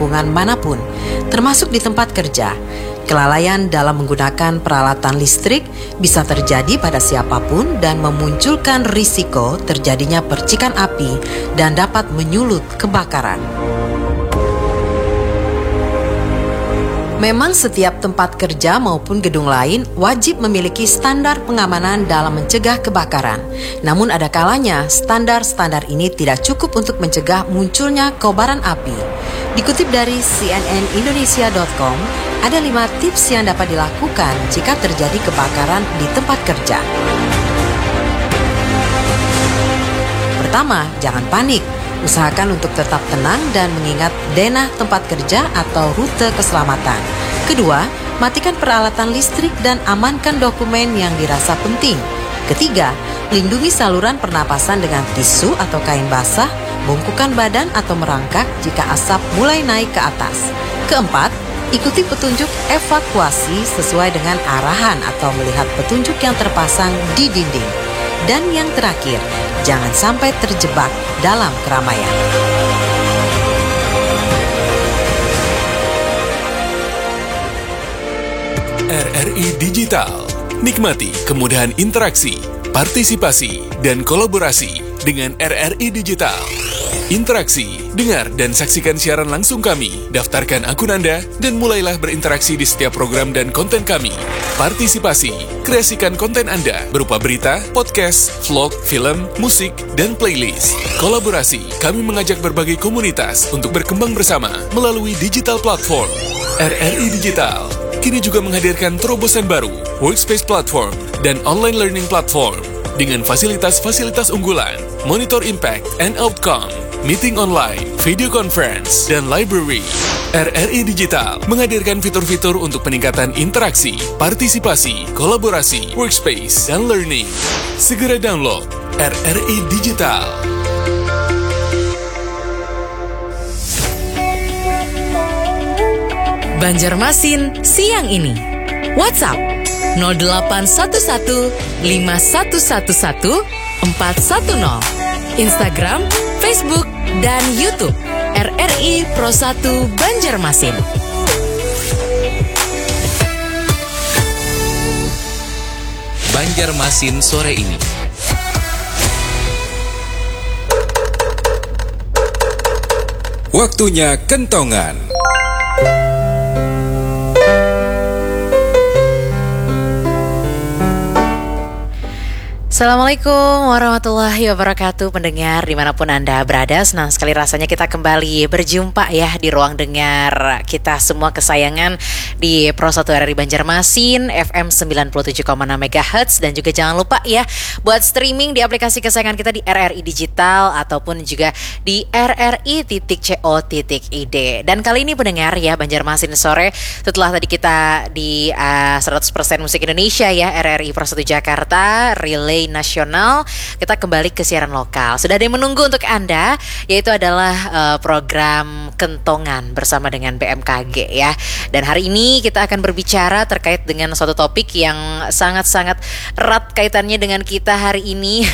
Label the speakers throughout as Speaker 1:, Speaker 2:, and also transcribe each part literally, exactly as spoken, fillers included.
Speaker 1: lingkungan manapun, termasuk di tempat kerja. Kelalaian dalam menggunakan peralatan listrik bisa terjadi pada siapapun dan memunculkan risiko terjadinya percikan api dan dapat menyulut kebakaran. Memang setiap tempat kerja maupun gedung lain wajib memiliki standar pengamanan dalam mencegah kebakaran. Namun ada kalanya standar-standar ini tidak cukup untuk mencegah munculnya kobaran api. Dikutip dari C N N Indonesia dot com, ada lima tips yang dapat dilakukan jika terjadi kebakaran di tempat kerja. Pertama, jangan panik. Usahakan untuk tetap tenang dan mengingat denah tempat kerja atau rute keselamatan. Kedua, matikan peralatan listrik dan amankan dokumen yang dirasa penting. Ketiga, lindungi saluran pernapasan dengan tisu atau kain basah, bungkukan badan atau merangkak jika asap mulai naik ke atas. Keempat, ikuti petunjuk evakuasi sesuai dengan arahan atau melihat petunjuk yang terpasang di dinding. Dan yang terakhir, jangan sampai terjebak dalam keramaian.
Speaker 2: R R I Digital. Nikmati kemudahan interaksi, partisipasi, dan kolaborasi dengan R R I Digital. Interaksi, dengar dan saksikan siaran langsung kami, daftarkan akun Anda, dan mulailah berinteraksi di setiap program dan konten kami. Partisipasi, kreasikan konten Anda berupa berita, podcast, vlog, film, musik, dan playlist. Kolaborasi, kami mengajak berbagai komunitas untuk berkembang bersama melalui digital platform. R R I Digital kini juga menghadirkan terobosan baru, workspace platform, dan online learning platform dengan fasilitas-fasilitas unggulan, monitor impact and outcome, meeting online, video conference, dan library. R R I Digital menghadirkan fitur-fitur untuk peningkatan interaksi, partisipasi, kolaborasi, workspace, dan learning. Segera download R R I Digital.
Speaker 3: Banjarmasin siang ini. WhatsApp nol delapan satu satu lima satu satu satu empat satu nol. Instagram, Facebook, dan YouTube R R I Pro satu Banjarmasin.
Speaker 4: Banjarmasin sore ini. Waktunya kentongan.
Speaker 5: Assalamualaikum warahmatullahi wabarakatuh, pendengar dimanapun Anda berada. Senang sekali rasanya kita kembali berjumpa ya di ruang dengar kita semua kesayangan di Pro satu R R I Banjarmasin F M sembilan puluh tujuh koma enam megahertz. Dan juga jangan lupa ya buat streaming di aplikasi kesayangan kita di R R I Digital ataupun juga di r r i titik co titik i d. Dan kali ini pendengar ya Banjarmasin sore, setelah tadi kita di uh, seratus persen musik Indonesia ya R R I Pro satu Jakarta Relay Nasional, kita kembali ke siaran lokal. Sudah ada yang menunggu untuk Anda, yaitu adalah uh, program Kentongan bersama dengan B M K G ya. Dan hari ini kita akan berbicara terkait dengan suatu topik yang sangat-sangat erat kaitannya dengan kita hari ini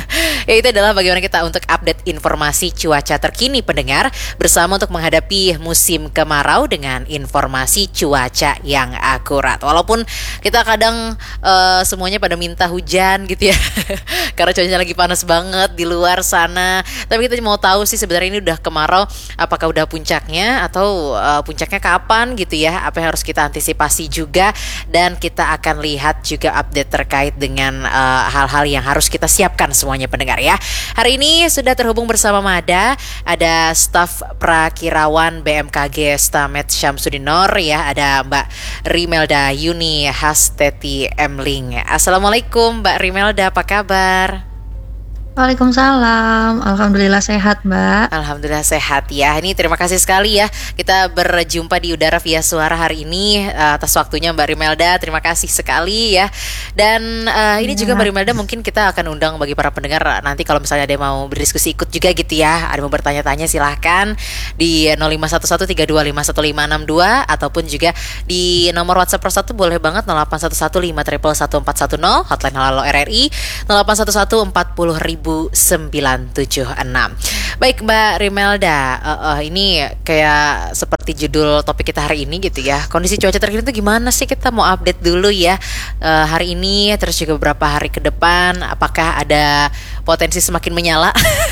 Speaker 5: yaitu adalah bagaimana kita untuk update informasi cuaca terkini pendengar, bersama untuk menghadapi musim kemarau dengan informasi cuaca yang akurat. Walaupun kita kadang uh, semuanya pada minta hujan gitu ya karena cuacanya lagi panas banget di luar sana. Tapi kita mau tahu sih sebenarnya ini udah kemarau, apakah udah puncaknya atau uh, puncaknya kapan gitu ya. Apa yang harus kita antisipasi juga. Dan kita akan lihat juga update terkait dengan uh, hal-hal yang harus kita siapkan semuanya pendengar ya. Hari ini sudah terhubung bersama Mada, ada staf Prakirawan B M K G Stamet Syamsuddinor ya. Ada Mbak Rimelda Yuni Hasteti Emling. Assalamualaikum Mbak Rimelda, apa kabar?
Speaker 6: Waalaikumsalam, alhamdulillah sehat Mbak.
Speaker 5: Alhamdulillah sehat ya. Ini terima kasih sekali ya kita berjumpa di udara via suara hari ini, uh, atas waktunya Mbak Rimelda. Terima kasih sekali ya. Dan uh, ini ya. juga Mbak Rimelda, mungkin kita akan undang bagi para pendengar nanti kalau misalnya ada yang mau berdiskusi ikut juga gitu ya, ada yang mau bertanya-tanya silahkan di nol lima satu satu tiga dua lima satu lima enam dua ataupun juga di nomor WhatsApp Pro satu boleh banget nol delapan satu satu lima satu satu empat satu nol, hotline Halo R R I nol delapan satu satu empat nol ribu Prabu sembilan tujuh enam. Baik Mbak Rimelda, uh, uh, ini kayak seperti judul topik kita hari ini gitu ya. Kondisi cuaca terkini itu gimana sih? Kita mau update dulu ya uh, hari ini, terus juga beberapa hari ke depan. Apakah ada potensi semakin menyala,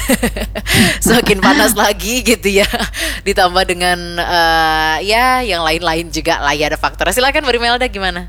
Speaker 5: semakin panas lagi gitu ya? Ditambah dengan uh, ya yang lain-lain juga lah ya, ada faktor. Silakan Mbak Rimelda, gimana?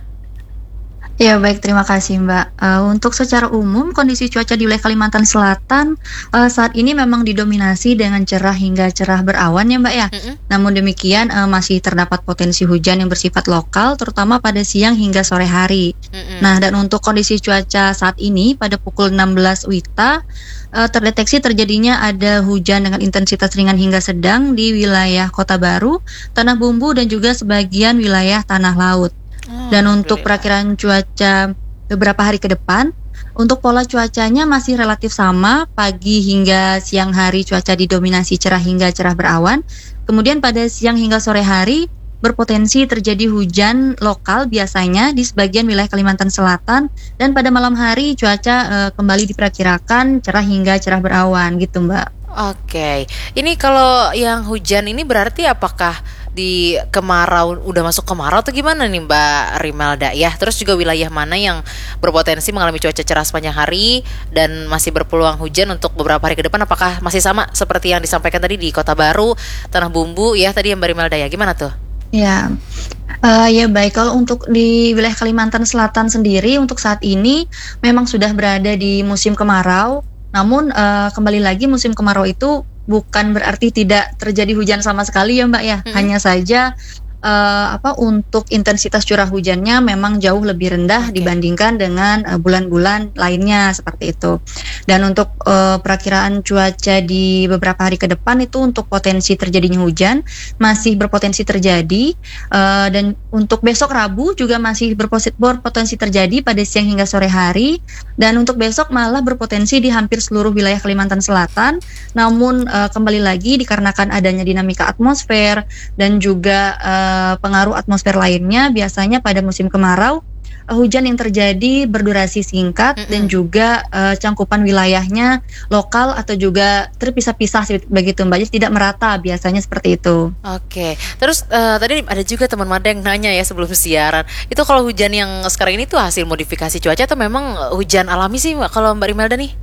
Speaker 6: Ya baik, terima kasih Mbak. Uh, untuk secara umum kondisi cuaca di wilayah Kalimantan Selatan uh, saat ini memang didominasi dengan cerah hingga cerah berawan ya Mbak ya. Mm-hmm. Namun demikian uh, masih terdapat potensi hujan yang bersifat lokal, terutama pada siang hingga sore hari. Mm-hmm. Nah, dan untuk kondisi cuaca saat ini pada pukul enam belas W I T A uh, terdeteksi terjadinya ada hujan dengan intensitas ringan hingga sedang di wilayah Kota Baru, Tanah Bumbu dan juga sebagian wilayah Tanah Laut. Oh, dan untuk perakiraan cuaca beberapa hari ke depan, untuk pola cuacanya masih relatif sama, pagi hingga siang hari cuaca didominasi cerah hingga cerah berawan. Kemudian pada siang hingga sore hari berpotensi terjadi hujan lokal biasanya di sebagian wilayah Kalimantan Selatan, dan pada malam hari cuaca uh, kembali diperkirakan cerah hingga cerah berawan gitu Mbak.
Speaker 5: Oke, ini kalau yang hujan ini berarti apakah di kemarau, udah masuk kemarau atau gimana nih Mbak Rimelda ya? Terus juga wilayah mana yang berpotensi mengalami cuaca cerah sepanjang hari dan masih berpeluang hujan untuk beberapa hari ke depan? Apakah masih sama seperti yang disampaikan tadi di Kota Baru, Tanah Bumbu ya tadi yang Mbak Rimelda ya? Gimana tuh?
Speaker 6: Ya, uh, ya baik. Kalau untuk di wilayah Kalimantan Selatan sendiri untuk saat ini memang sudah berada di musim kemarau. Namun uh, kembali lagi musim kemarau itu bukan berarti tidak terjadi hujan sama sekali ya Mbak ya. Hmm. Hanya saja uh, apa untuk intensitas curah hujannya memang jauh lebih rendah okay. dibandingkan dengan uh, bulan-bulan lainnya seperti itu. Dan untuk uh, perakiraan cuaca di beberapa hari ke depan itu untuk potensi terjadinya hujan masih berpotensi terjadi, uh, dan untuk besok Rabu juga masih berpotensi terjadi pada siang hingga sore hari, dan untuk besok malah berpotensi di hampir seluruh wilayah Kalimantan Selatan. Namun uh, kembali lagi dikarenakan adanya dinamika atmosfer dan juga uh, pengaruh atmosfer lainnya, biasanya pada musim kemarau hujan yang terjadi berdurasi singkat mm-hmm. dan juga uh, cangkupan wilayahnya lokal atau juga terpisah-pisah begitu Mbak, jadi tidak merata biasanya seperti itu.
Speaker 5: Oke, terus uh, tadi ada juga teman Mada yang nanya ya sebelum siaran, itu kalau hujan yang sekarang ini tuh hasil modifikasi cuaca atau memang hujan alami sih Mbak, kalau Mbak Rimelda nih?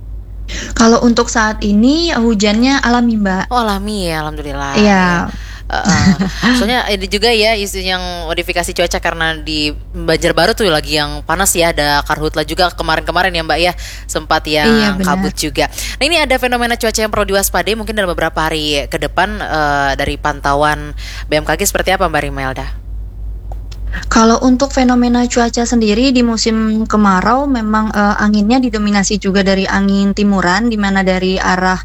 Speaker 6: Kalau untuk saat ini hujannya alami Mbak.
Speaker 5: Oh alami ya, alhamdulillah.
Speaker 6: Iya.
Speaker 5: Uh, uh. Soalnya ini juga ya isu yang modifikasi cuaca karena di Banjarbaru tuh lagi yang panas ya, ada karhutla juga kemarin-kemarin ya Mbak ya, sempat yang iya, kabut juga. Nah ini ada fenomena cuaca yang perlu diwaspadai mungkin dalam beberapa hari ke depan, uh, dari pantauan B M K G seperti apa Mbak Rimelda?
Speaker 6: Kalau untuk fenomena cuaca sendiri di musim kemarau memang uh, anginnya didominasi juga dari angin timuran, di mana dari arah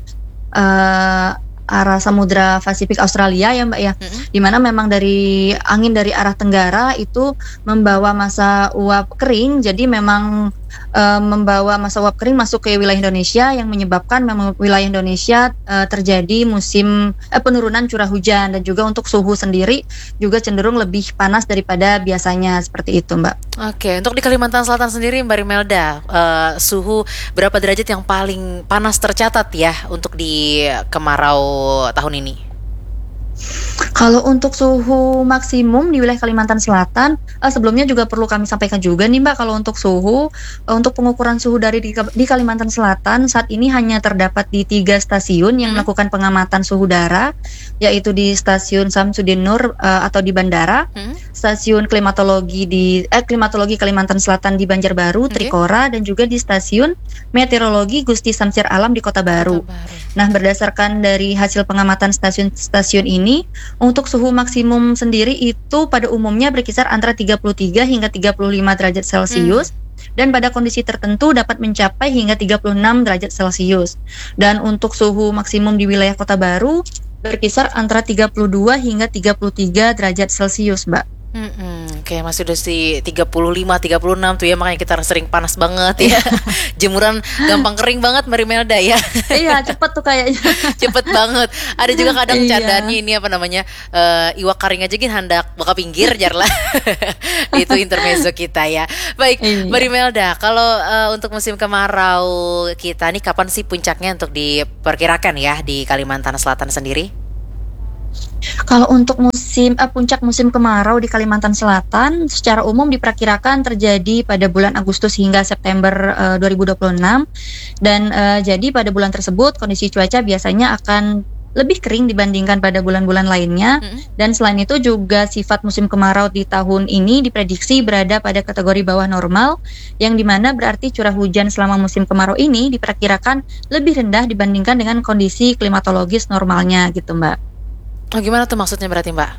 Speaker 6: uh, arah Samudra Pasifik Australia ya Mbak ya, mm-hmm. dimana memang dari angin dari arah tenggara itu membawa massa uap kering, jadi memang e, membawa massa uap kering masuk ke wilayah Indonesia yang menyebabkan memang wilayah Indonesia e, terjadi musim e, penurunan curah hujan, dan juga untuk suhu sendiri juga cenderung lebih panas daripada biasanya seperti itu Mbak.
Speaker 5: Oke, untuk di Kalimantan Selatan sendiri Mbak Rimelda, e, suhu berapa derajat yang paling panas tercatat ya untuk di kemarau tahun ini?
Speaker 6: Kalau untuk suhu maksimum di wilayah Kalimantan Selatan, uh, sebelumnya juga perlu kami sampaikan juga nih Mbak, kalau untuk suhu, uh, untuk pengukuran suhu dari di, di Kalimantan Selatan saat ini hanya terdapat di tiga stasiun yang hmm. melakukan pengamatan suhu udara, yaitu di stasiun Samsudin Nur uh, atau di bandara, hmm. stasiun klimatologi di eh, klimatologi Kalimantan Selatan di Banjarbaru, okay. Trikora, dan juga di stasiun meteorologi Gusti Samsir Alam di Kota Baru. Kota Baru. Nah, berdasarkan dari hasil pengamatan stasiun-stasiun ini, untuk suhu maksimum sendiri itu pada umumnya berkisar antara tiga puluh tiga hingga tiga puluh lima derajat Celcius, hmm. dan pada kondisi tertentu dapat mencapai hingga tiga puluh enam derajat Celcius. Dan untuk suhu maksimum di wilayah Kota Baru berkisar antara tiga puluh dua hingga tiga puluh tiga derajat Celcius, Mbak.
Speaker 5: Mm-mm. Oke, masih udah si tiga puluh lima, tiga puluh enam tuh ya, makanya kita sering panas banget ya. Jemuran gampang kering banget Marimelda ya.
Speaker 6: Iya, cepet tuh kayaknya.
Speaker 5: Cepet banget. Ada juga kadang
Speaker 6: Iya.
Speaker 5: candaannya ini apa namanya, eh, iwak karing aja gini hendak buka pinggir jarlah. Itu intermezzo kita ya. Baik,
Speaker 6: Iya.
Speaker 5: Marimelda, kalau eh, untuk musim kemarau kita nih kapan sih puncaknya untuk diperkirakan ya di Kalimantan Selatan sendiri?
Speaker 6: Kalau untuk musim eh, puncak musim kemarau di Kalimantan Selatan secara umum diperkirakan terjadi pada bulan Agustus hingga September eh, dua ribu dua puluh enam, dan eh, jadi pada bulan tersebut kondisi cuaca biasanya akan lebih kering dibandingkan pada bulan-bulan lainnya.
Speaker 5: Mm-mm.
Speaker 6: Dan selain itu juga sifat musim kemarau di tahun ini diprediksi berada pada kategori bawah normal, yang dimana berarti curah hujan selama musim kemarau ini diperkirakan lebih rendah dibandingkan dengan kondisi klimatologis normalnya gitu Mbak.
Speaker 5: Oh, gimana tuh maksudnya berarti Mbak?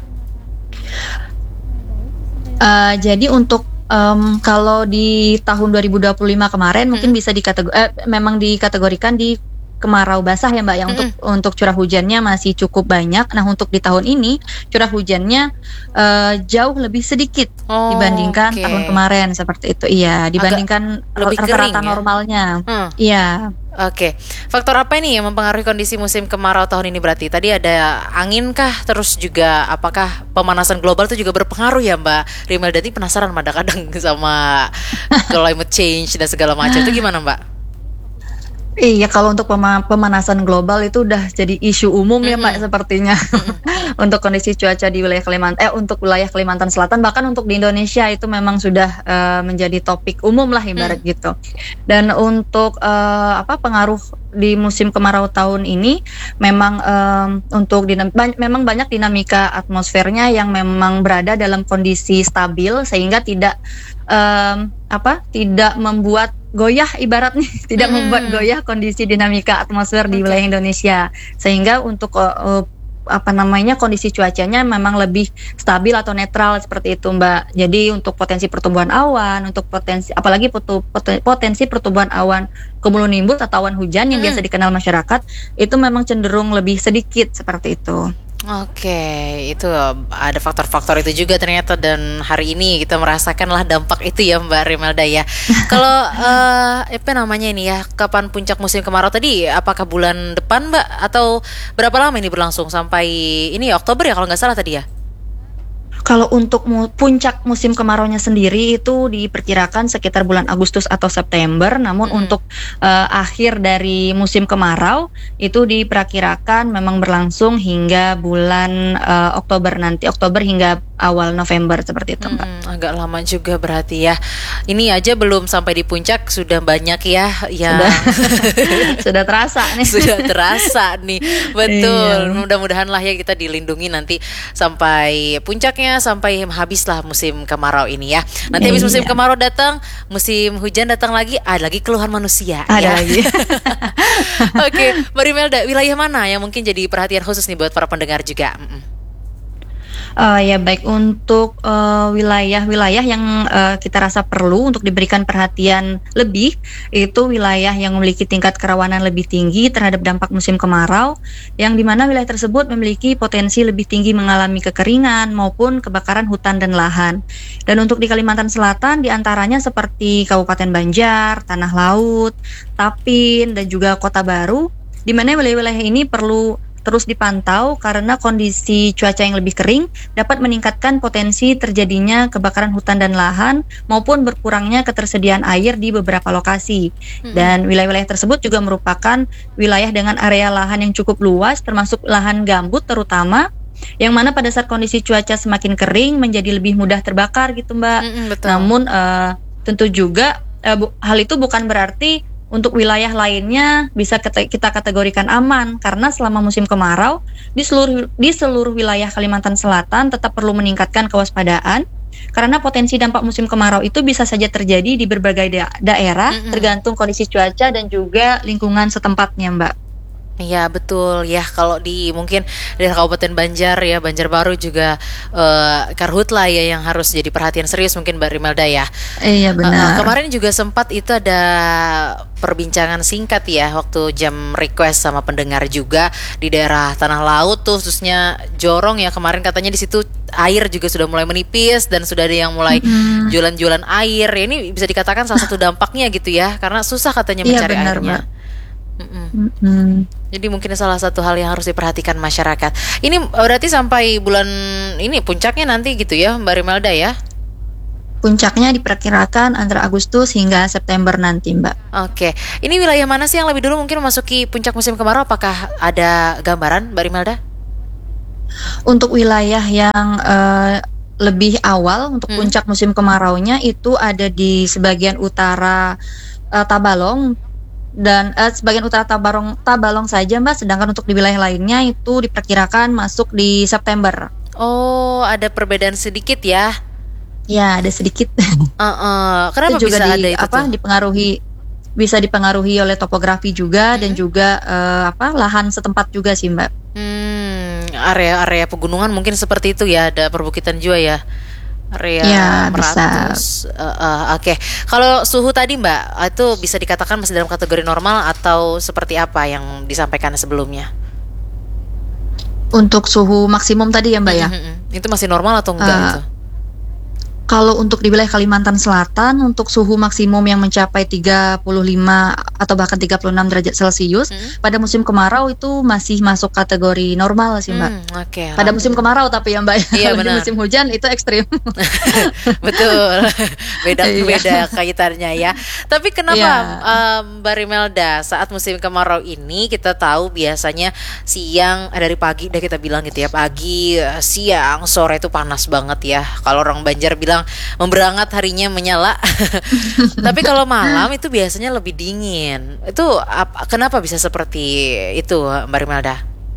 Speaker 6: Uh, jadi untuk um, kalau di tahun dua ribu dua puluh lima kemarin
Speaker 5: Mm-mm.
Speaker 6: mungkin bisa dikategori eh, memang dikategorikan di kemarau basah ya Mbak, yang untuk untuk curah hujannya masih cukup banyak. Nah, untuk di tahun ini curah hujannya uh, jauh lebih sedikit
Speaker 5: Oh,
Speaker 6: dibandingkan
Speaker 5: oke.
Speaker 6: tahun kemarin seperti itu. Iya, dibandingkan
Speaker 5: lebih kering
Speaker 6: rata-rata
Speaker 5: ya?
Speaker 6: normalnya.
Speaker 5: Hmm.
Speaker 6: Iya.
Speaker 5: Oke, faktor apa ini yang mempengaruhi kondisi musim kemarau tahun ini berarti? Tadi ada angin kah? Terus juga apakah pemanasan global itu juga berpengaruh ya Mbak Rimelda? Ini penasaran kadang-kadang sama climate change dan segala macam itu gimana Mbak?
Speaker 6: Iya, kalau untuk pema- pemanasan global itu udah jadi isu umum ya Mbak, sepertinya. Untuk kondisi cuaca di wilayah Kalimantan, eh untuk wilayah Kalimantan Selatan, bahkan untuk di Indonesia itu memang sudah eh, menjadi topik umum lah ibarat gitu. Dan untuk eh, apa pengaruh di musim kemarau tahun ini memang em, untuk dinam- ba- memang banyak dinamika atmosfernya yang memang berada dalam kondisi stabil, sehingga tidak em, apa tidak membuat goyah ibaratnya tidak
Speaker 5: Hmm.
Speaker 6: membuat goyah kondisi dinamika atmosfer di
Speaker 5: Oke.
Speaker 6: wilayah Indonesia, sehingga untuk uh, uh, apa namanya kondisi cuacanya memang lebih stabil atau netral seperti itu Mbak. Jadi untuk potensi pertumbuhan awan, untuk potensi apalagi putu- poten- potensi pertumbuhan awan cumulonimbus atau awan hujan yang
Speaker 5: Hmm.
Speaker 6: biasa dikenal masyarakat itu memang cenderung lebih sedikit seperti itu.
Speaker 5: Oke, itu ada faktor-faktor itu juga ternyata, dan hari ini kita merasakanlah dampak itu ya Mbak Rimelda ya. Kalau eh, apa namanya ini ya, kapan puncak musim kemarau tadi? Apakah bulan depan Mbak, atau berapa lama ini berlangsung sampai ini ya, Oktober ya kalau nggak salah tadi ya?
Speaker 6: Kalau untuk mu- puncak musim kemaraunya sendiri itu diperkirakan sekitar bulan Agustus atau September, namun
Speaker 5: Mm-mm.
Speaker 6: untuk eh, akhir dari musim kemarau itu diperkirakan memang berlangsung hingga bulan eh, Oktober nanti, Oktober hingga awal November seperti itu Mbak.
Speaker 5: Hmm, agak lama juga berarti ya. Ini aja belum sampai di puncak sudah banyak ya yang
Speaker 6: Sudah. Sudah terasa nih.
Speaker 5: sudah terasa nih. Betul.
Speaker 6: Iya.
Speaker 5: Mudah-mudahan lah ya kita dilindungi nanti sampai puncaknya, sampai habislah musim kemarau ini ya. Nanti habis musim
Speaker 6: Iya.
Speaker 5: kemarau datang, musim hujan datang lagi, ada lagi keluhan manusia
Speaker 6: Ada
Speaker 5: ya.
Speaker 6: lagi.
Speaker 5: Oke, Mbak Rimelda, wilayah mana yang mungkin jadi perhatian khusus nih buat para pendengar juga? Mm-mm.
Speaker 6: Eh, ya baik, untuk eh, wilayah-wilayah yang eh, kita rasa perlu untuk diberikan perhatian lebih, itu wilayah yang memiliki tingkat kerawanan lebih tinggi terhadap dampak musim kemarau, yang dimana wilayah tersebut memiliki potensi lebih tinggi mengalami kekeringan maupun kebakaran hutan dan lahan. Dan untuk di Kalimantan Selatan diantaranya seperti Kabupaten Banjar, Tanah Laut, Tapin, dan juga Kota Baru, di mana wilayah-wilayah ini perlu terus dipantau karena kondisi cuaca yang lebih kering dapat meningkatkan potensi terjadinya kebakaran hutan dan lahan maupun berkurangnya ketersediaan air di beberapa lokasi.
Speaker 5: Mm-mm.
Speaker 6: Dan wilayah-wilayah tersebut juga merupakan wilayah dengan area lahan yang cukup luas, termasuk lahan gambut terutama, yang mana pada saat kondisi cuaca semakin kering menjadi lebih mudah terbakar gitu Mbak.
Speaker 5: Mm-mm, betul.
Speaker 6: Namun eh, tentu juga eh, bu- hal itu bukan berarti untuk wilayah lainnya bisa kate- kita kategorikan aman, karena selama musim kemarau di seluruh di seluruh wilayah Kalimantan Selatan tetap perlu meningkatkan kewaspadaan, karena potensi dampak musim kemarau itu bisa saja terjadi di berbagai da- daerah
Speaker 5: Mm-mm.
Speaker 6: tergantung kondisi cuaca dan juga lingkungan setempatnya Mbak.
Speaker 5: Iya betul ya, kalau di mungkin di Kabupaten Banjar ya, Banjarbaru juga eh, karhutla ya yang harus jadi perhatian serius mungkin Mbak Rimelda ya.
Speaker 6: Iya
Speaker 5: Eh,
Speaker 6: benar.
Speaker 5: kemarin juga sempat itu ada perbincangan singkat ya waktu jam request sama pendengar juga di daerah Tanah Laut tuh, khususnya Jorong ya, kemarin katanya di situ air juga sudah mulai menipis dan sudah ada yang mulai
Speaker 6: Mm-mm.
Speaker 5: jualan-jualan air. Ini bisa dikatakan salah satu dampaknya gitu ya, karena susah katanya
Speaker 6: Iya,
Speaker 5: mencari
Speaker 6: benar,
Speaker 5: airnya.
Speaker 6: Mbak.
Speaker 5: Mm-mm.
Speaker 6: Mm-mm.
Speaker 5: Jadi mungkin salah satu hal yang harus diperhatikan masyarakat. Ini berarti sampai bulan ini puncaknya nanti gitu ya, Mbak Rimelda ya?
Speaker 6: Puncaknya diperkirakan antara Agustus hingga September nanti, Mbak.
Speaker 5: Oke, ini wilayah mana sih yang lebih dulu mungkin memasuki puncak musim kemarau? Apakah ada gambaran, Mbak Rimelda?
Speaker 6: Untuk wilayah yang eh, lebih awal untuk
Speaker 5: Hmm.
Speaker 6: puncak musim kemaraunya itu ada di sebagian utara eh, Tabalong dan eh, sebagian utara Tabalong Tabalong saja, Mbak. Sedangkan untuk di wilayah lainnya itu diperkirakan masuk di September.
Speaker 5: Oh, ada perbedaan sedikit ya?
Speaker 6: Ya, ada sedikit.
Speaker 5: Uh-uh. Kenapa
Speaker 6: Itu juga
Speaker 5: bisa
Speaker 6: di,
Speaker 5: ada itu
Speaker 6: apa
Speaker 5: tuh?
Speaker 6: dipengaruhi bisa dipengaruhi oleh topografi juga dan
Speaker 5: Hmm.
Speaker 6: juga eh, apa lahan setempat juga sih, Mbak.
Speaker 5: Hmm, area-area pegunungan mungkin seperti itu ya, ada perbukitan juga ya. Area
Speaker 6: Ya, bisa.
Speaker 5: Meratus. Uh, uh, Oke, kalau suhu tadi Mbak, itu bisa dikatakan masih dalam kategori normal atau seperti apa yang disampaikan sebelumnya?
Speaker 6: Untuk suhu maksimum tadi ya, Mbak ya.
Speaker 5: Mhm, itu masih normal atau enggak
Speaker 6: Uh,
Speaker 5: itu?
Speaker 6: Kalau untuk di wilayah Kalimantan Selatan, untuk suhu maksimum yang mencapai tiga puluh lima atau bahkan tiga puluh enam derajat Celcius,
Speaker 5: Hmm.
Speaker 6: pada musim kemarau itu masih masuk kategori normal sih, Mbak.
Speaker 5: Hmm, oke.
Speaker 6: Pada musim kemarau tapi ya, Mbak.
Speaker 5: Iya,
Speaker 6: Kalau di
Speaker 5: benar.
Speaker 6: musim hujan itu ekstrim.
Speaker 5: Betul, beda
Speaker 6: Iya.
Speaker 5: beda kaitannya ya. Tapi kenapa
Speaker 6: Iya.
Speaker 5: em, Mbak Rimelda saat musim kemarau ini kita tahu biasanya siang eh, dari pagi udah kita bilang gitu ya, pagi, eh, siang, sore itu panas banget ya. Kalau orang Banjar bilang memberangat harinya menyala. Tapi kalau malam itu biasanya lebih dingin. Itu ap- kenapa bisa seperti itu, Mbak Rimelda?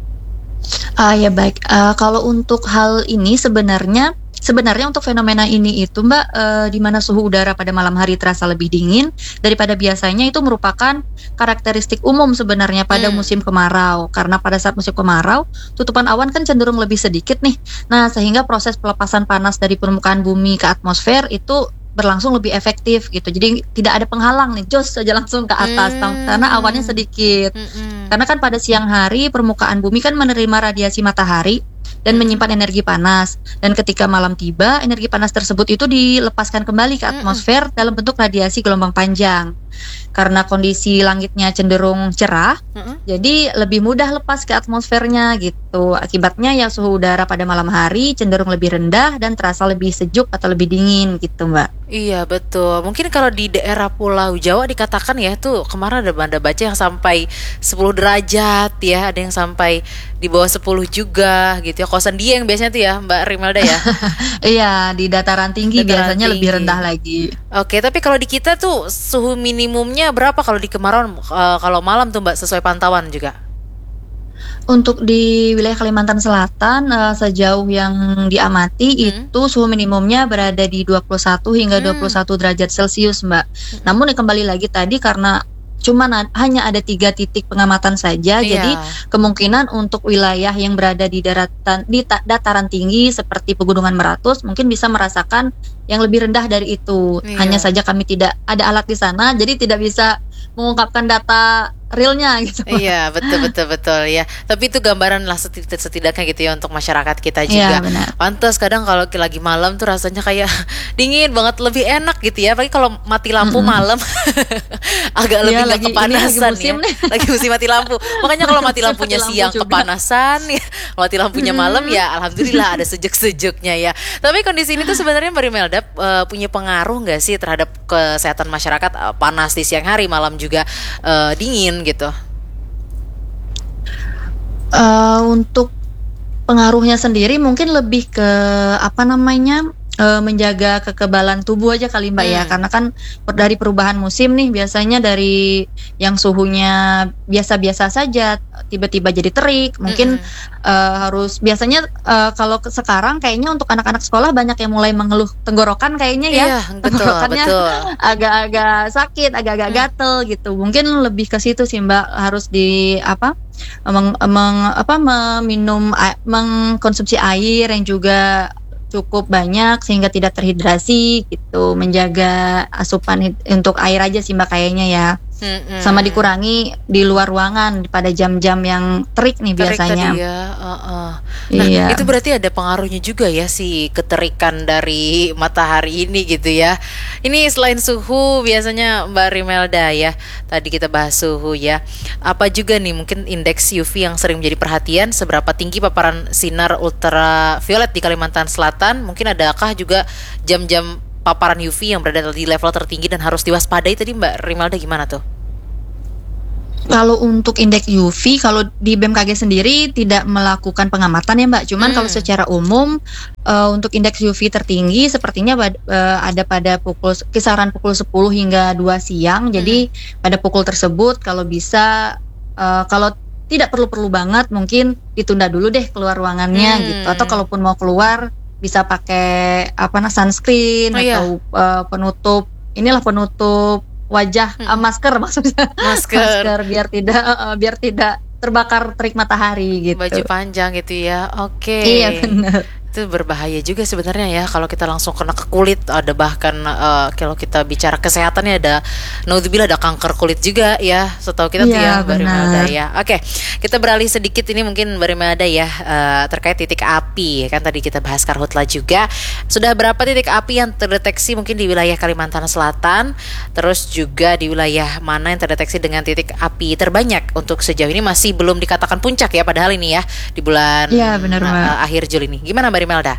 Speaker 6: Ah ya baik. Ah, kalau untuk hal ini sebenarnya sebenarnya untuk fenomena ini itu, Mbak, eh, di mana suhu udara pada malam hari terasa lebih dingin daripada biasanya, itu merupakan karakteristik umum sebenarnya pada
Speaker 5: Hmm.
Speaker 6: musim kemarau. Karena pada saat musim kemarau, tutupan awan kan cenderung lebih sedikit nih. Nah, sehingga proses pelepasan panas dari permukaan bumi ke atmosfer itu berlangsung lebih efektif gitu. Jadi tidak ada penghalang nih, jos saja langsung ke atas
Speaker 5: Hmm.
Speaker 6: karena awannya sedikit.
Speaker 5: Mm-mm.
Speaker 6: Karena kan pada siang hari permukaan bumi kan menerima radiasi matahari dan menyimpan energi panas. Dan ketika malam tiba, energi panas tersebut itu dilepaskan kembali ke atmosfer dalam bentuk radiasi gelombang panjang. Karena kondisi langitnya cenderung cerah,
Speaker 5: Mm-mm.
Speaker 6: jadi lebih mudah lepas ke atmosfernya gitu. Akibatnya ya suhu udara pada malam hari cenderung lebih rendah dan terasa lebih sejuk atau lebih dingin gitu, Mbak.
Speaker 5: Iya betul. Mungkin kalau di daerah Pulau Jawa dikatakan ya tuh kemarin ada banda baca yang sampai sepuluh derajat ya, ada yang sampai di bawah sepuluh juga gitu ya. Kosan dia yang biasanya tuh ya Mbak Rimelda ya.
Speaker 6: Iya, di dataran tinggi
Speaker 5: Dataran
Speaker 6: biasanya lebih
Speaker 5: tinggi.
Speaker 6: rendah lagi.
Speaker 5: Oke, tapi kalau di kita tuh suhu minimumnya berapa kalau di kemarau, eh, kalau malam tuh Mbak sesuai pantauan juga?
Speaker 6: Untuk di wilayah Kalimantan Selatan, eh, sejauh yang diamati
Speaker 5: Hmm.
Speaker 6: itu suhu minimumnya berada di dua puluh satu hingga
Speaker 5: Hmm.
Speaker 6: dua puluh satu derajat Celcius, Mbak. Namun ya kembali lagi tadi karena cuma hanya ada tiga titik pengamatan saja,
Speaker 5: Iya.
Speaker 6: jadi kemungkinan untuk wilayah yang berada di daratan di ta- dataran tinggi seperti Pegunungan Meratus mungkin bisa merasakan yang lebih rendah dari itu.
Speaker 5: Iya.
Speaker 6: Hanya saja kami tidak ada alat di sana, jadi tidak bisa mengungkapkan data realnya gitu.
Speaker 5: Iya betul betul betul ya. Tapi itu gambaran lah seti- setidaknya gitu ya untuk masyarakat kita juga.
Speaker 6: Iya, benar.
Speaker 5: Pantes kadang kalau lagi malam tuh rasanya kayak dingin banget, lebih enak gitu ya. Apalagi kalau mati lampu
Speaker 6: Mm-mm.
Speaker 5: malam agak lebih
Speaker 6: Iya,
Speaker 5: nggak
Speaker 6: lagi- ini
Speaker 5: kepanasan
Speaker 6: lagi musim
Speaker 5: ya.
Speaker 6: nih.
Speaker 5: Lagi musim mati lampu. Makanya kalau mati
Speaker 6: Musim
Speaker 5: lampunya
Speaker 6: mati lampu
Speaker 5: siang
Speaker 6: juga.
Speaker 5: kepanasan ya, kalau mati lampunya malam ya alhamdulillah ada sejuk-sejuknya ya. Tapi kondisi ini tuh sebenarnya Mbak Rimelda eh, punya pengaruh nggak sih terhadap kesehatan masyarakat, eh, panas di siang hari, malam juga eh, dingin gitu?
Speaker 6: Eh, untuk pengaruhnya sendiri mungkin lebih ke apa namanya eh, menjaga kekebalan tubuh aja kali, Mbak, ya,
Speaker 5: Hmm.
Speaker 6: karena kan per- dari perubahan musim nih biasanya dari yang suhunya biasa-biasa saja tiba-tiba jadi terik mungkin
Speaker 5: Mm-mm.
Speaker 6: eh, harus biasanya eh, kalau ke- sekarang kayaknya untuk anak-anak sekolah banyak yang mulai mengeluh tenggorokan kayaknya ya.
Speaker 5: Iya, betul,
Speaker 6: Tenggorokannya
Speaker 5: betul.
Speaker 6: agak-agak sakit, agak-agak
Speaker 5: Hmm.
Speaker 6: gatel gitu. Mungkin lebih ke situ sih, Mbak, harus di apa? Meng, meng- apa meminum a- mengkonsumsi air yang juga cukup banyak sehingga tidak terhidrasi gitu, menjaga asupan hid- untuk air aja sih, Mbak, kayaknya ya.
Speaker 5: Mm-mm.
Speaker 6: Sama dikurangi di luar ruangan pada jam-jam yang terik nih
Speaker 5: Terik
Speaker 6: biasanya.
Speaker 5: tadi ya. uh-uh. Nah
Speaker 6: Iya.
Speaker 5: itu berarti ada pengaruhnya juga ya si keterikan dari matahari ini gitu ya. Ini selain suhu biasanya Mbak Rimelda ya, tadi kita bahas suhu ya, apa juga nih mungkin indeks U V yang sering menjadi perhatian, seberapa tinggi paparan sinar ultraviolet di Kalimantan Selatan? Mungkin adakah juga jam-jam paparan U V yang berada di level tertinggi dan harus diwaspadai? Tadi Mbak Rimelda gimana tuh?
Speaker 6: Kalau untuk indeks U V, kalau di B M K G sendiri tidak melakukan pengamatan ya Mbak. Cuman
Speaker 5: Hmm.
Speaker 6: kalau secara umum uh, untuk indeks U V tertinggi sepertinya bad- uh, ada pada pukul kisaran pukul sepuluh hingga dua siang. Jadi pada pukul tersebut kalau bisa uh, kalau tidak perlu-perlu banget mungkin ditunda dulu deh keluar ruangannya
Speaker 5: Hmm.
Speaker 6: gitu. Atau kalaupun mau keluar bisa pakai apa nah sunscreen
Speaker 5: Oh, iya.
Speaker 6: atau uh, penutup inilah penutup wajah,
Speaker 5: Hmm.
Speaker 6: uh, masker maksudnya.
Speaker 5: Masker.
Speaker 6: Masker biar tidak uh, uh, biar tidak terbakar terik matahari gitu.
Speaker 5: Baju panjang gitu ya. Oke.
Speaker 6: Iya benar.
Speaker 5: Itu berbahaya juga sebenarnya ya kalau kita langsung kena ke kulit. Ada bahkan eh, kalau kita bicara kesehatan ya ada naudzubillah ada kanker kulit juga ya. Setahu kita tuh
Speaker 6: Iya,
Speaker 5: ya Mbak Rimelda
Speaker 6: benar.
Speaker 5: ya. Oke, kita beralih sedikit ini mungkin Mbak Rimelda ya eh, terkait titik api. Kan tadi kita bahas karhutla juga. Sudah berapa titik api yang terdeteksi mungkin di wilayah Kalimantan Selatan? Terus juga di wilayah mana yang terdeteksi dengan titik api terbanyak? Untuk sejauh ini masih belum dikatakan puncak ya, padahal ini ya di bulan
Speaker 6: Iya, benar, Mbak.
Speaker 5: eh, akhir Juli ini. Gimana Mbak Rimelda?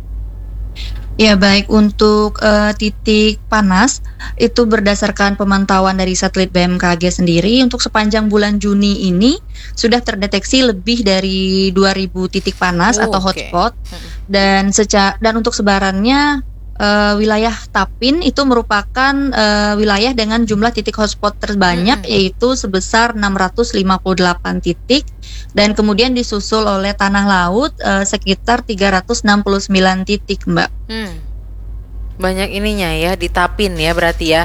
Speaker 6: Ya baik, untuk uh, titik panas itu berdasarkan pemantauan dari satelit B M K G sendiri untuk sepanjang bulan Juni ini sudah terdeteksi lebih dari dua ribu titik panas
Speaker 5: Oh,
Speaker 6: atau
Speaker 5: oke.
Speaker 6: hotspot. Dan seca dan untuk sebarannya uh, wilayah Tapin itu merupakan uh, wilayah dengan jumlah titik hotspot terbanyak,
Speaker 5: Mm-mm.
Speaker 6: yaitu sebesar enam ratus lima puluh delapan titik, dan kemudian disusul oleh tanah laut uh, sekitar tiga ratus enam puluh sembilan titik, Mbak.
Speaker 5: Hmm. Banyak ininya ya, ditapin ya berarti ya.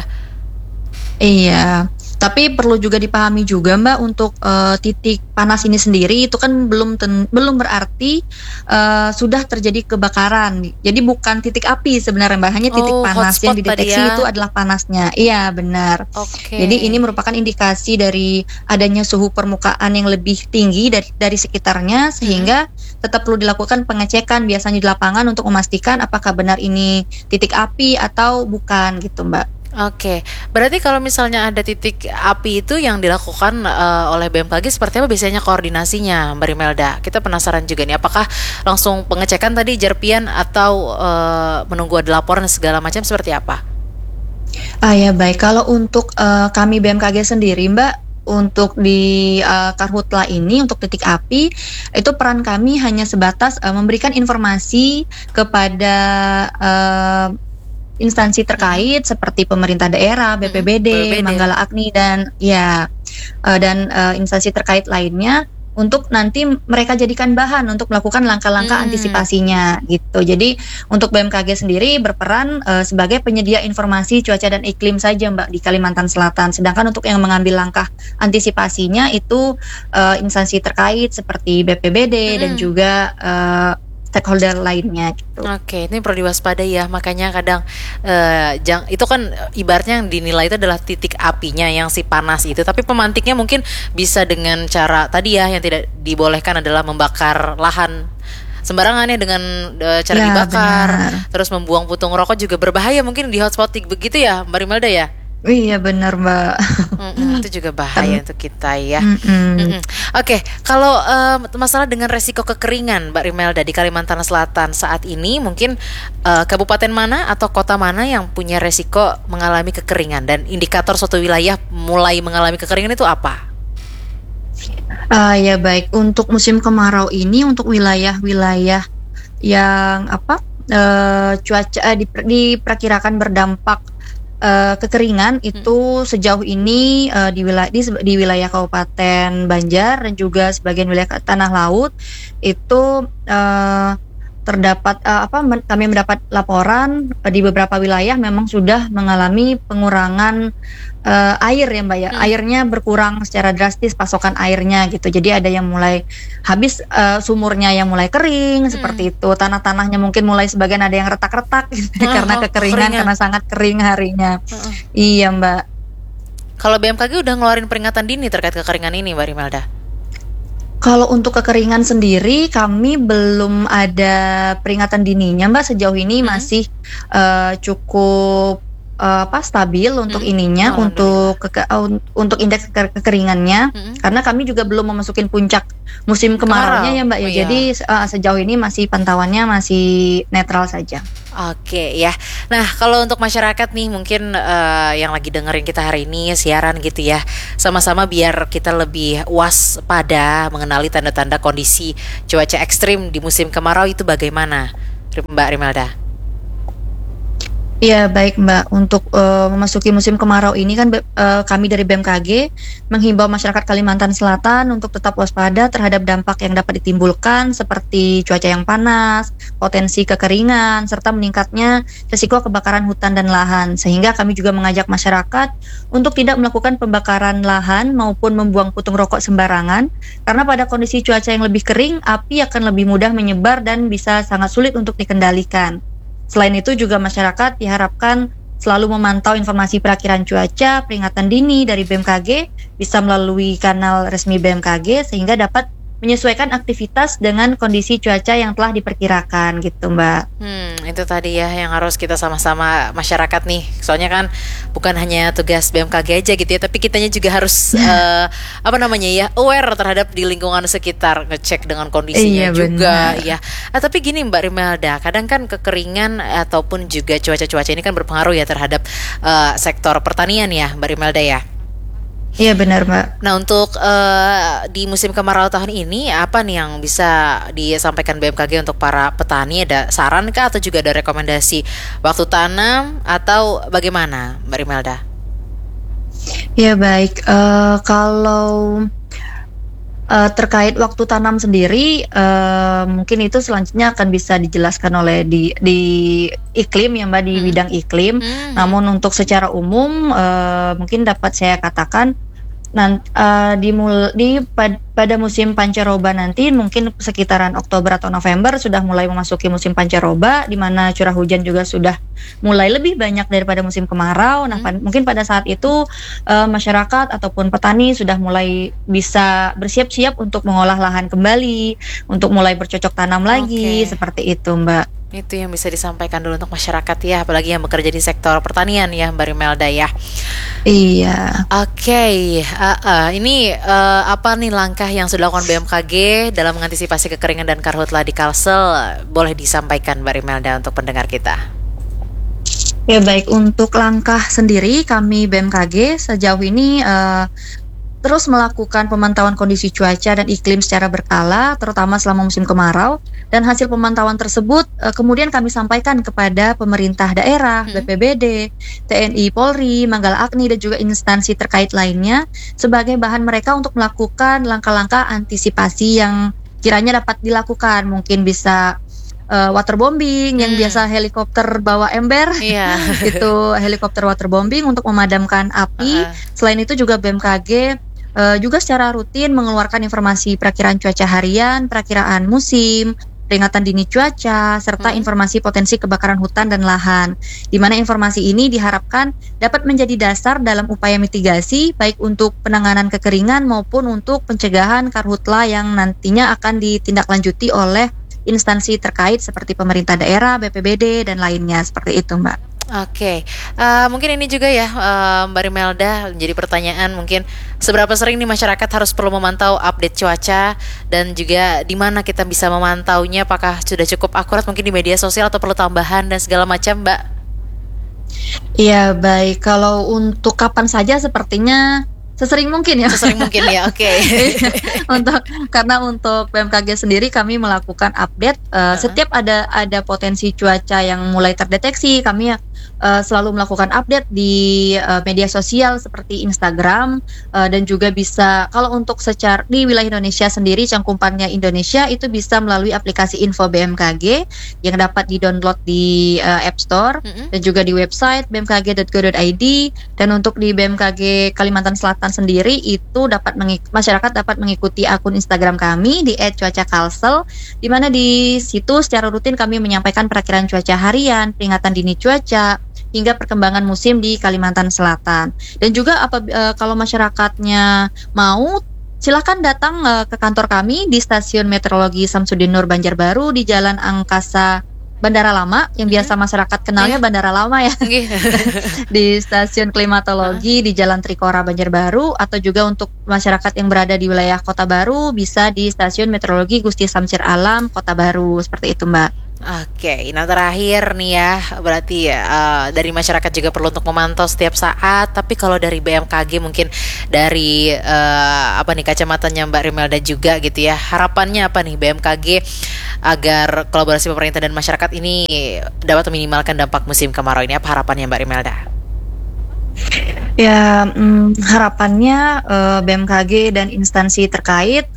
Speaker 6: Iya, tapi perlu juga dipahami juga Mbak, untuk uh, titik panas ini sendiri itu kan belum ten- belum berarti uh, sudah terjadi kebakaran. Jadi bukan titik api sebenarnya Mbak, hanya titik
Speaker 5: Oh,
Speaker 6: panas
Speaker 5: hotspot
Speaker 6: yang dideteksi
Speaker 5: tadi ya.
Speaker 6: itu adalah panasnya. Iya benar.
Speaker 5: Oke.
Speaker 6: Jadi ini merupakan indikasi dari adanya suhu permukaan yang lebih tinggi dari dari sekitarnya, sehingga tetap perlu dilakukan pengecekan biasanya di lapangan untuk memastikan apakah benar ini titik api atau bukan gitu Mbak.
Speaker 5: Oke, berarti kalau misalnya ada titik api itu yang dilakukan eh, oleh B M K G seperti apa biasanya koordinasinya Mbak Rimelda? Kita penasaran juga nih, apakah langsung pengecekan tadi Jarpian atau eh, menunggu ada laporan segala macam seperti apa?
Speaker 6: Ah ya baik, kalau untuk eh, kami B M K G sendiri Mbak, untuk di eh, karhutla ini untuk titik api itu peran kami hanya sebatas eh, memberikan informasi kepada eh, instansi terkait seperti pemerintah daerah, B P B D,
Speaker 5: B P B D.
Speaker 6: Manggala Agni dan ya eh, dan eh, instansi terkait lainnya untuk nanti mereka jadikan bahan untuk melakukan langkah-langkah
Speaker 5: Hmm.
Speaker 6: antisipasinya gitu. Jadi untuk B M K G sendiri berperan eh, sebagai penyedia informasi cuaca dan iklim saja Mbak di Kalimantan Selatan. Sedangkan untuk yang mengambil langkah antisipasinya itu eh, instansi terkait seperti B P B D dan
Speaker 5: Hmm.
Speaker 6: juga eh, stakeholder lainnya gitu.
Speaker 5: Oke, ini perlu diwaspadai ya. Makanya kadang eh, jang, itu kan ibaratnya yang dinilai itu adalah titik apinya yang si panas itu. Tapi pemantiknya mungkin bisa dengan cara tadi ya, yang tidak dibolehkan adalah membakar lahan sembarangan ya, dengan eh, cara
Speaker 6: Ya,
Speaker 5: dibakar.
Speaker 6: benar.
Speaker 5: Terus membuang putung rokok juga berbahaya mungkin di hotspot begitu ya, Mbak Rimelda ya.
Speaker 6: Iya benar Mbak.
Speaker 5: Mm-mm, itu juga bahaya untuk kita ya.
Speaker 6: Mm-mm.
Speaker 5: Mm-mm. Oke, kalau em, masalah dengan resiko kekeringan, Mbak Rimelda, di Kalimantan Selatan saat ini mungkin eh, kabupaten mana atau kota mana yang punya resiko mengalami kekeringan, dan indikator suatu wilayah mulai mengalami kekeringan itu apa?
Speaker 6: Ah ya baik, untuk musim kemarau ini untuk wilayah-wilayah yang apa eh, cuaca eh, diper- diperkirakan berdampak eh, kekeringan itu sejauh ini eh, di wilayah di, di wilayah Kabupaten Banjar dan juga sebagian wilayah tanah laut itu eh, terdapat eh, apa men- kami mendapat laporan eh, di beberapa wilayah memang sudah mengalami pengurangan eh, air ya Mbak ya.
Speaker 5: Hmm.
Speaker 6: Airnya berkurang secara drastis, pasokan airnya gitu. Jadi ada yang mulai habis, eh, sumurnya yang mulai kering seperti itu. Tanah-tanahnya mungkin mulai sebagian ada yang retak-retak gitu,
Speaker 5: Ah,
Speaker 6: karena
Speaker 5: oh,
Speaker 6: kekeringan,
Speaker 5: kekeringan.
Speaker 6: karena sangat kering harinya.
Speaker 5: Heeh.
Speaker 6: Iya Mbak.
Speaker 5: Kalau B M K G udah ngeluarin peringatan dini terkait kekeringan ini, Mbak Rimelda?
Speaker 6: Kalau untuk kekeringan sendiri kami belum ada peringatan dininya, Mbak. Sejauh ini hmm. masih uh, cukup uh, apa stabil untuk hmm. ininya, oh, untuk keke, uh, untuk indeks ke- kekeringannya, hmm. karena kami juga belum memasukin puncak musim kemaraunya ya, Mbak. Ya, oh, jadi uh, sejauh ini masih pantauannya masih netral saja.
Speaker 5: Oke ya. Nah, kalau untuk masyarakat nih mungkin uh, yang lagi dengerin kita hari ini siaran gitu ya, sama-sama biar kita lebih waspada mengenali tanda-tanda kondisi cuaca ekstrim di musim kemarau itu bagaimana, Mbak Rimelda?
Speaker 6: Ya baik Mbak, untuk uh, memasuki musim kemarau ini kan uh, kami dari B M K G menghimbau masyarakat Kalimantan Selatan untuk tetap waspada terhadap dampak yang dapat ditimbulkan seperti cuaca yang panas, potensi kekeringan, serta meningkatnya risiko kebakaran hutan dan lahan. Sehingga kami juga mengajak masyarakat untuk tidak melakukan pembakaran lahan maupun membuang putung rokok sembarangan, karena pada kondisi cuaca yang lebih kering, api akan lebih mudah menyebar dan bisa sangat sulit untuk dikendalikan. Selain itu juga masyarakat diharapkan selalu memantau informasi perakiraan cuaca, peringatan dini dari B M K G, bisa melalui kanal resmi B M K G sehingga dapat menyesuaikan aktivitas dengan kondisi cuaca yang telah diperkirakan gitu, Mbak.
Speaker 5: Hmm, itu tadi ya yang harus kita sama-sama masyarakat nih. Soalnya kan bukan hanya tugas B M K G aja gitu ya, tapi kitanya juga harus uh, apa namanya ya, aware terhadap di lingkungan sekitar, ngecek dengan kondisinya iya, juga benar. Ya. Nah, tapi gini Mbak Rimelda, kadang kan kekeringan ataupun juga cuaca-cuaca ini kan berpengaruh ya terhadap uh, sektor pertanian ya, Mbak Rimelda ya.
Speaker 6: Iya benar Mbak.
Speaker 5: Nah untuk uh, di musim kemarau tahun ini apa nih yang bisa disampaikan B M K G untuk para petani? Ada saran kah atau juga ada rekomendasi waktu tanam atau bagaimana Mbak Rimelda?
Speaker 6: Ya baik, uh, kalau uh, terkait waktu tanam sendiri uh, mungkin itu selanjutnya akan bisa dijelaskan oleh di, di iklim ya Mbak, di hmm. bidang iklim. Hmm. Namun untuk secara umum uh, mungkin dapat saya katakan Nah, uh, di, mul- di pad- pada musim pancaroba nanti mungkin sekitaran Oktober atau November sudah mulai memasuki musim pancaroba, di mana curah hujan juga sudah mulai lebih banyak daripada musim kemarau. Nah, hmm. pad- mungkin pada saat itu uh, masyarakat ataupun petani sudah mulai bisa bersiap-siap untuk mengolah lahan kembali, untuk mulai bercocok tanam lagi, okay. seperti itu, Mbak.
Speaker 5: Itu yang bisa disampaikan dulu untuk masyarakat ya, apalagi yang bekerja di sektor pertanian ya Mbak Rimelda ya.
Speaker 6: Iya.
Speaker 5: Oke, okay. uh, uh, ini uh, apa nih langkah yang sudah dilakukan B M K G dalam mengantisipasi kekeringan dan karhutla di Kalsel? Boleh disampaikan Mbak Rimelda untuk pendengar kita.
Speaker 6: Ya baik, untuk langkah sendiri kami B M K G sejauh ini uh, terus melakukan pemantauan kondisi cuaca dan iklim secara berkala, terutama selama musim kemarau. Dan hasil pemantauan tersebut uh, kemudian kami sampaikan kepada pemerintah daerah, hmm. B P B D, T N I Polri, Manggala Agni, dan juga instansi terkait lainnya sebagai bahan mereka untuk melakukan langkah-langkah antisipasi yang kiranya dapat dilakukan. Mungkin bisa uh, waterbombing, hmm. yang biasa helikopter bawa ember, yeah. itu helikopter waterbombing untuk memadamkan api. Uh-huh. Selain itu juga B M K G uh, juga secara rutin mengeluarkan informasi perakiraan cuaca harian, perakiraan musim, peringatan dini cuaca, serta hmm. informasi potensi kebakaran hutan dan lahan, di mana informasi ini diharapkan dapat menjadi dasar dalam upaya mitigasi, baik untuk penanganan kekeringan maupun untuk pencegahan karhutla yang nantinya akan ditindaklanjuti oleh instansi terkait seperti pemerintah daerah, B P B D, dan lainnya, seperti itu Mbak.
Speaker 5: Oke, okay. uh, mungkin ini juga ya uh, Mbak Rimelda, jadi pertanyaan mungkin seberapa sering nih masyarakat harus perlu memantau update cuaca dan juga di mana kita bisa memantaunya, apakah sudah cukup akurat mungkin di media sosial atau perlu tambahan dan segala macam Mbak?
Speaker 6: Iya baik, kalau untuk kapan saja sepertinya sesering mungkin ya.
Speaker 5: Sesering mungkin ya, oke. Okay.
Speaker 6: untuk karena untuk B M K G sendiri kami melakukan update uh, uh-huh. setiap ada ada potensi cuaca yang mulai terdeteksi, kami uh, selalu melakukan update di uh, media sosial seperti Instagram uh, dan juga bisa kalau untuk secara di wilayah Indonesia sendiri cangkupannya Indonesia itu bisa melalui aplikasi Info B M K G yang dapat di-download di uh, App Store uh-huh. dan juga di website b m k g dot go dot i d, dan untuk di B M K G Kalimantan Selatan sendiri itu dapat mengik- masyarakat dapat mengikuti akun Instagram kami di et cuaca kalsel, di mana di situ secara rutin kami menyampaikan perakiraan cuaca harian, peringatan dini cuaca hingga perkembangan musim di Kalimantan Selatan. Dan juga apa uh, kalau masyarakatnya mau, silakan datang uh, ke kantor kami di Stasiun Meteorologi Samsudin Nur Banjarbaru di Jalan Angkasa Bandara Lama, yang biasa masyarakat kenalnya Bandara Lama ya. Di Stasiun Klimatologi di Jalan Trikora Banjarbaru, atau juga untuk masyarakat yang berada di wilayah Kota Baru bisa di Stasiun Meteorologi Gusti Samsir Alam Kota Baru, seperti itu Mbak.
Speaker 5: Oke, nah terakhir nih ya, berarti ya uh, dari masyarakat juga perlu untuk memantau setiap saat. Tapi kalau dari B M K G mungkin dari uh, apa nih kacamatanya Mbak Rimelda juga gitu ya, harapannya apa nih B M K G agar kolaborasi pemerintah dan masyarakat ini dapat meminimalkan dampak musim kemarau ini? Apa harapannya Mbak Rimelda?
Speaker 6: Ya, hmm, harapannya uh, B M K G dan instansi terkait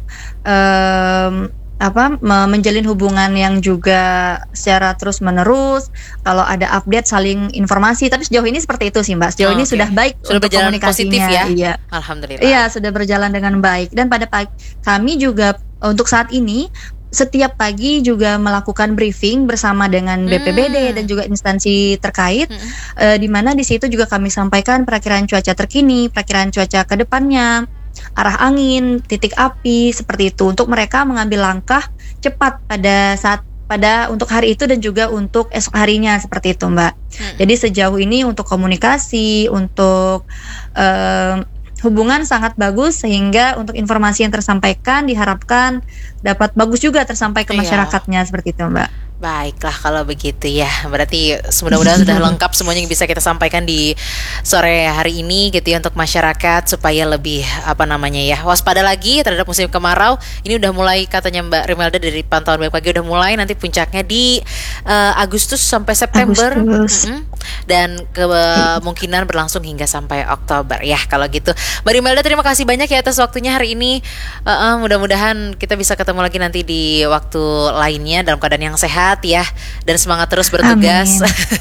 Speaker 6: um, apa menjalin hubungan yang juga secara terus menerus, kalau ada update saling informasi. Tapi sejauh ini seperti itu sih Mbak, sejauh oh, ini okay. sudah baik
Speaker 5: sudah
Speaker 6: untuk komunikasinya
Speaker 5: ya?
Speaker 6: Iya,
Speaker 5: alhamdulillah.
Speaker 6: Iya, sudah berjalan dengan baik. Dan pada pagi kami juga untuk saat ini setiap pagi juga melakukan briefing bersama dengan B P B D hmm. dan juga instansi terkait, hmm. uh, di mana di situ juga kami sampaikan perakiraan cuaca terkini, perakiraan cuaca ke depannya, arah angin, titik api, seperti itu, untuk mereka mengambil langkah cepat pada saat pada untuk hari itu dan juga untuk esok harinya, seperti itu Mbak. Hmm. Jadi sejauh ini untuk komunikasi, untuk uh, hubungan sangat bagus, sehingga untuk informasi yang tersampaikan diharapkan dapat bagus juga tersampai ke masyarakatnya, iya. Seperti itu Mbak.
Speaker 5: Baiklah kalau begitu ya, berarti mudah-mudahan sudah lengkap semuanya yang bisa kita sampaikan di sore hari ini gitu ya, untuk masyarakat supaya lebih apa namanya ya waspada lagi terhadap musim kemarau. Ini udah mulai katanya Mbak Rimelda dari pantauan B M K G udah mulai, nanti puncaknya di uh, Agustus sampai September. Agustus. Mm-hmm. Dan kemungkinan berlangsung hingga sampai Oktober ya. Kalau gitu Mbak Rimelda, terima kasih banyak ya atas waktunya hari ini. uh, uh, Mudah-mudahan kita bisa ketemu lagi nanti di waktu lainnya dalam keadaan yang sehat ya, dan semangat terus bertugas.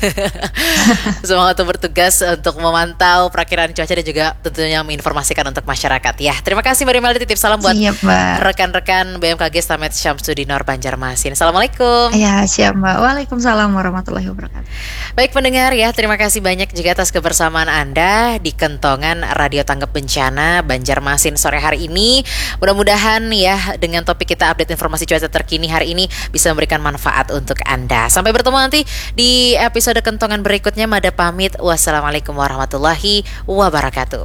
Speaker 5: Semangat terus bertugas untuk memantau perakiraan cuaca dan juga tentunya menginformasikan untuk masyarakat ya. Terima kasih Mbak Rimelda, titip salam buat siap, rekan-rekan B M K G Stamet Syamsudin Nur Banjarmasin. Assalamualaikum.
Speaker 6: Ya siap Mbak. Waalaikumsalam warahmatullahi wabarakatuh.
Speaker 5: Baik pendengar ya, terima kasih banyak juga atas kebersamaan Anda di Kentongan Radio Tanggap Bencana Banjarmasin sore hari ini. Mudah-mudahan ya dengan topik kita update informasi cuaca terkini hari ini bisa memberikan manfaat untuk Anda. Sampai bertemu nanti di episode Kentongan berikutnya. Mada pamit. Wassalamualaikum warahmatullahi wabarakatuh.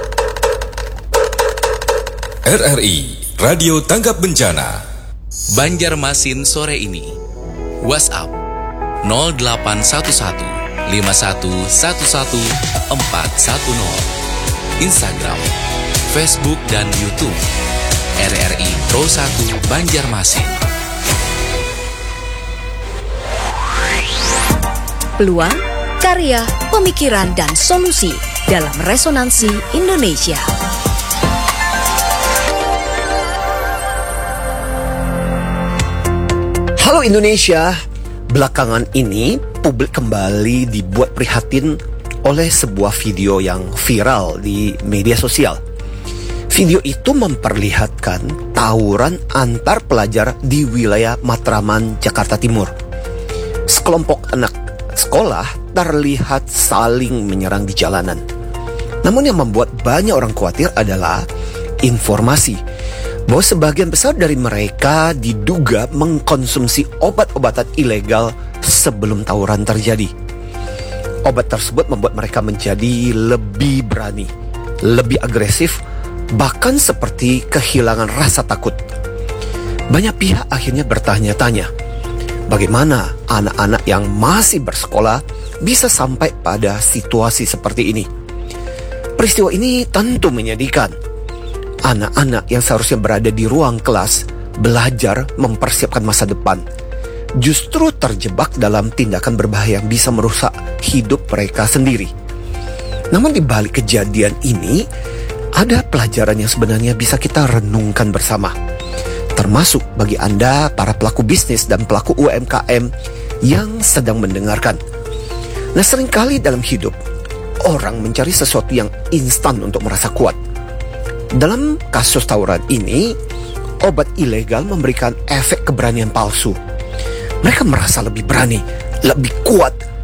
Speaker 4: R R I Radio Tanggap Bencana
Speaker 2: Banjarmasin sore ini. WhatsApp nol delapan satu satu lima satu satu satu empat satu nol. Instagram, Facebook dan YouTube R R I Pro satu Banjarmasin.
Speaker 3: Peluang, karya, pemikiran, dan solusi dalam Resonansi Indonesia.
Speaker 7: Halo Indonesia, belakangan ini publik kembali dibuat prihatin oleh sebuah video yang viral di media sosial. Video itu memperlihatkan tawuran antar pelajar di wilayah Matraman, Jakarta Timur. Sekelompok anak sekolah terlihat saling menyerang di jalanan. Namun yang membuat banyak orang khawatir adalah informasi bahwa sebagian besar dari mereka diduga mengkonsumsi obat-obatan ilegal sebelum tawuran terjadi. Obat tersebut membuat mereka menjadi lebih berani, lebih agresif, bahkan seperti kehilangan rasa takut. Banyak pihak akhirnya bertanya-tanya, bagaimana anak-anak yang masih bersekolah bisa sampai pada situasi seperti ini? Peristiwa ini tentu menyedihkan. Anak-anak yang seharusnya berada di ruang kelas, belajar mempersiapkan masa depan, justru terjebak dalam tindakan berbahaya yang bisa merusak hidup mereka sendiri. Namun di balik kejadian ini, ada pelajaran yang sebenarnya bisa kita renungkan bersama. Termasuk bagi Anda, para pelaku bisnis dan pelaku U M K M yang sedang mendengarkan. Nah, seringkali dalam hidup, orang mencari sesuatu yang instan untuk merasa kuat. Dalam kasus tawuran ini, obat ilegal memberikan efek keberanian palsu. Mereka merasa lebih berani, lebih kuat,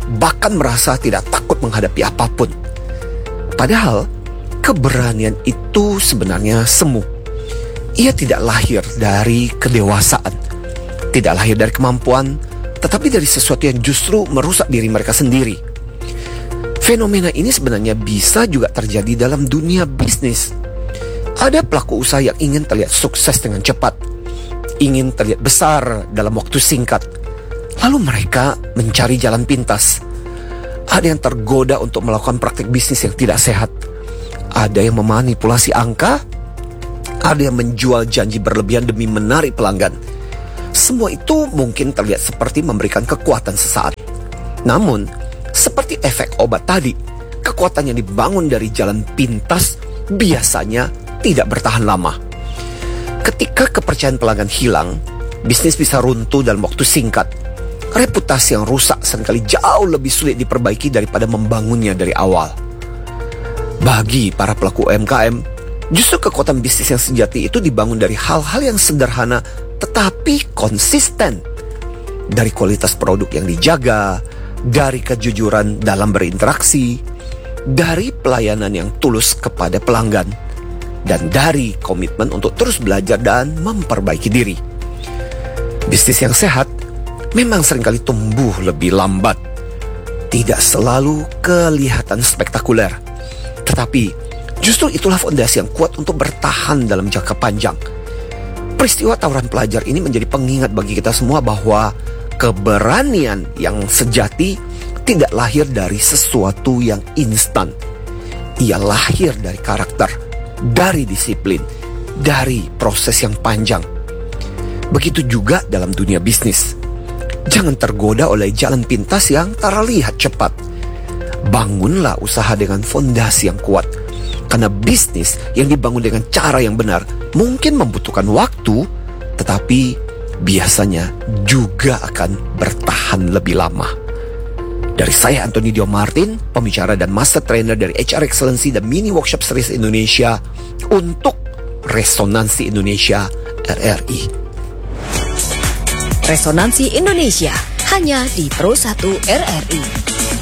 Speaker 7: bahkan merasa tidak takut menghadapi apapun. Padahal keberanian itu sebenarnya semu. Ia tidak lahir dari kedewasaan, tidak lahir dari kemampuan, tetapi dari sesuatu yang justru merusak diri mereka sendiri. Fenomena ini sebenarnya bisa juga terjadi dalam dunia bisnis. Ada pelaku usaha yang ingin terlihat sukses dengan cepat, ingin terlihat besar dalam waktu singkat. Lalu mereka mencari jalan pintas. Ada yang tergoda untuk melakukan praktik bisnis yang tidak sehat. Ada yang memanipulasi angka, ada yang menjual janji berlebihan demi menarik pelanggan. Semua itu mungkin terlihat seperti memberikan kekuatan sesaat. Namun, seperti efek obat tadi, kekuatan yang dibangun dari jalan pintas biasanya tidak bertahan lama. Ketika kepercayaan pelanggan hilang, bisnis bisa runtuh dalam waktu singkat. Reputasi yang rusak seringkali jauh lebih sulit diperbaiki daripada membangunnya dari awal. Bagi para pelaku U M K M, justru kekuatan bisnis yang sejati itu dibangun dari hal-hal yang sederhana tetapi konsisten. Dari kualitas produk yang dijaga, dari kejujuran dalam berinteraksi, dari pelayanan yang tulus kepada pelanggan, dan dari komitmen untuk terus belajar dan memperbaiki diri. Bisnis yang sehat memang seringkali tumbuh lebih lambat. Tidak selalu kelihatan spektakuler, tetapi justru itulah fondasi yang kuat untuk bertahan dalam jangka panjang. Peristiwa tawuran pelajar ini menjadi pengingat bagi kita semua bahwa keberanian yang sejati tidak lahir dari sesuatu yang instan. Ia lahir dari karakter, dari disiplin, dari proses yang panjang. Begitu juga dalam dunia bisnis. Jangan tergoda oleh jalan pintas yang terlihat cepat. Bangunlah usaha dengan fondasi yang kuat. Karena bisnis yang dibangun dengan cara yang benar mungkin membutuhkan waktu, tetapi biasanya juga akan bertahan lebih lama. Dari saya Anthony Dio Martin, pembicara dan master trainer dari H R Excellency dan Mini Workshop Series Indonesia untuk Resonansi Indonesia R R I.
Speaker 8: Resonansi Indonesia hanya di Pro satu R R I.